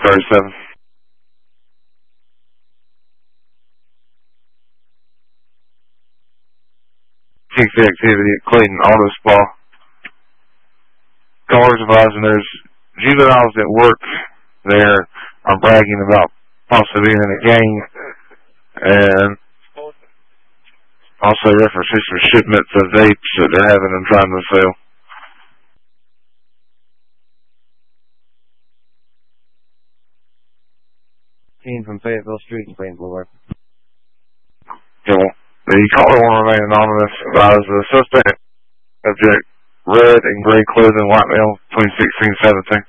37. Keeps the activity at Clayton Auto Spa. Callers advising there's juveniles that work there are bragging about possibly being in a gang, and also references for shipments of vapes that they're having and trying to sell. Team from Fayetteville Street in Plains Boulevard. Okay, well, the caller will remain anonymous. Advise the suspect, subject, red and gray clothing, white male, between 16 and 17.